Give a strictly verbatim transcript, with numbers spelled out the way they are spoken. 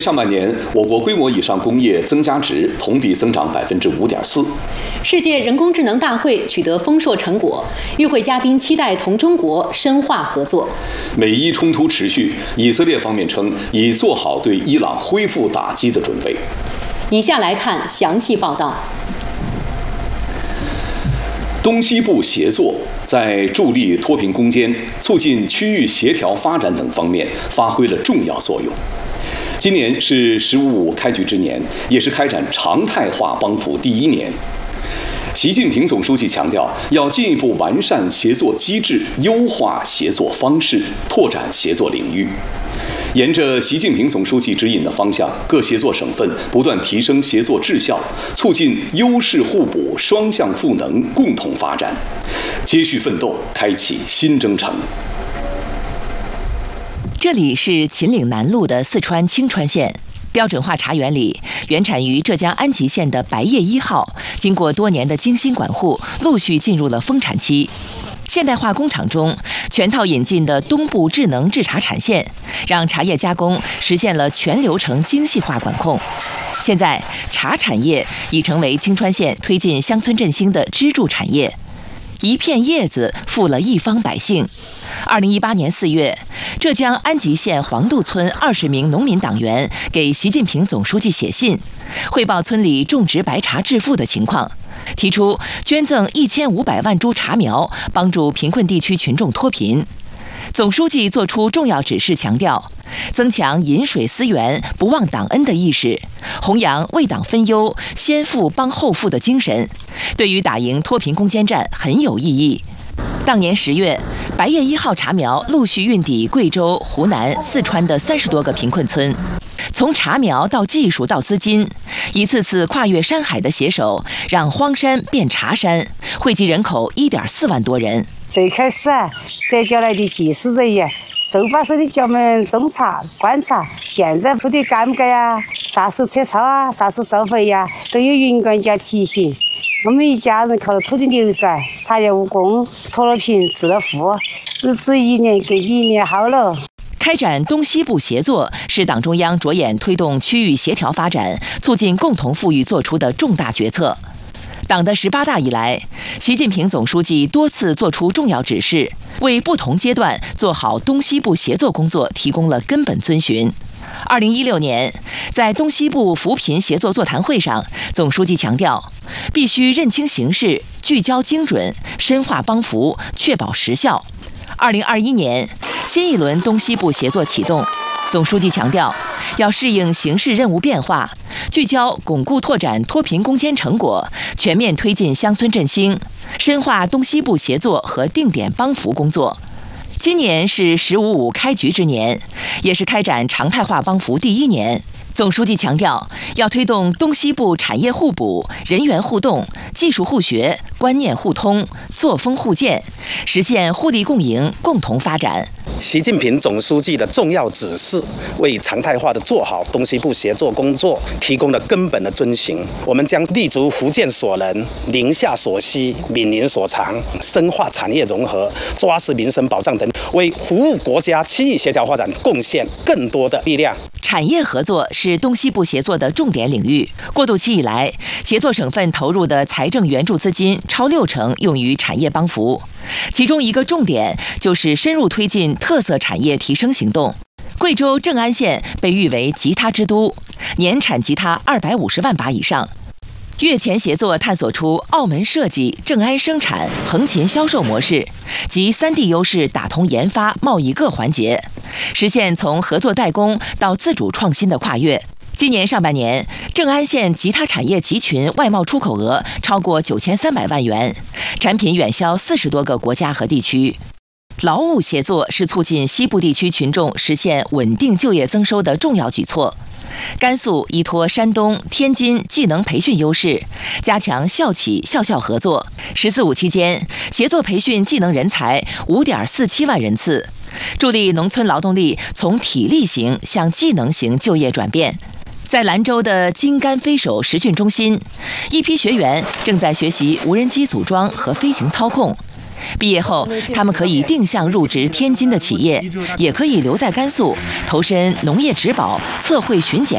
上半年，我国规模以上工业增加值同比增长百分之五点四。 世界人工智能大会取得丰硕成果，与会嘉宾期待同中国深化合作。 美伊冲突持续，以色列方面称已做好对伊朗恢复打击的准备。 以下来看详细报道。 东西部协作在助力脱贫攻坚、促进区域协调发展等方面发挥了重要作用。今年是“十五五”开局之年，也是开展常态化帮扶第一年。习近平总书记强调，要进一步完善协作机制，优化协作方式，拓展协作领域。沿着习近平总书记指引的方向，各协作省份不断提升协作质效，促进优势互补、双向赋能，共同发展，接续奋斗，开启新征程。 这里是秦岭南路的四川青川县。标准化茶园里，原产于浙江安吉县的白叶一号，经过多年的精心管护，陆续进入了丰产期。现代化工厂中全套引进的东部智能制茶产线，让茶叶加工实现了全流程精细化管控。现在，茶产业已成为青川县推进乡村振兴的支柱产业。一片叶子富了一方百姓。二零一八年四月，浙江安吉县黄渡村二十名农民党员给习近平总书记写信，汇报村里种植白茶致富的情况，提出捐赠一千五百万株茶苗，帮助贫困地区群众脱贫。总书记作出重要指示，强调增强饮水思源、不忘党恩的意识，弘扬为党分忧、先富帮后富的精神，对于打赢脱贫攻坚战很有意义。当年十月，白叶一号茶苗陆续运抵贵州、湖南、四川的三十多个贫困村。从茶苗到技术到资金，一次次跨越山海的携手，让荒山变茶山，惠及人口一点四万多人。 最开始啊，摘下来的技术人员手把手的教我们种茶、观察。现在铺的干盖啊，啥时候撤草啊，啥时候收回呀、啊，都有云管家提醒。我们一家人靠着土地流转，茶叶务工，脱了贫，致了富，日子一年比一年好了。 开展东西部协作是党中央着眼推动区域协调发展、促进共同富裕作出的重大决策。党的十八大以来，习近平总书记多次作出重要指示，为不同阶段做好东西部协作工作提供了根本遵循。二零一六年，在东西部扶贫协作座谈会上，总书记强调，必须认清形势，聚焦精准，深化帮扶，确保实效。二零二一年，新一轮东西部协作启动，总书记强调，要适应形势任务变化，聚焦巩固拓展脱贫攻坚成果，全面推进乡村振兴，深化东西部协作和定点帮扶工作。今年是“十五五”开局之年，也是开展常态化帮扶第一年。总书记强调，要推动东西部产业互补、人员互动、技术互学、观念互通、作风互鉴，实现互利共赢、共同发展。 习近平总书记的重要指示，为常态化的做好东西部协作工作提供了根本的遵循。我们将立足福建所能、宁夏所需、闽宁所长，深化产业融合，抓实民生保障等，为服务国家区域协调发展贡献更多的力量。 产业合作是东西部协作的重点领域。过渡期以来，协作省份投入的财政援助资金超六成用于产业帮扶，其中一个重点就是深入推进特色产业提升行动。贵州正安县被誉为吉他之都，年产吉他二百五十万把以上。粤前协作探索出澳门设计、正安生产、横琴销售模式，集三地优势打通研发、贸易各环节，实现从合作代工到自主创新的跨越。今年上半年，正安县吉他产业集群外贸出口额超过九千三百万元，产品远销四十多个国家和地区。劳务协作是促进西部地区群众实现稳定就业增收的重要举措。甘肃依托山东、天津技能培训优势，加强校企校校合作。“十四五”期间，协作培训技能人才五点四七万人次，助力农村劳动力从体力型向技能型就业转变。在兰州的金竿飞手实训中心，一批学员正在学习无人机组装和飞行操控。毕业后，他们可以定向入职天津的企业，也可以留在甘肃，投身农业植保、测绘巡检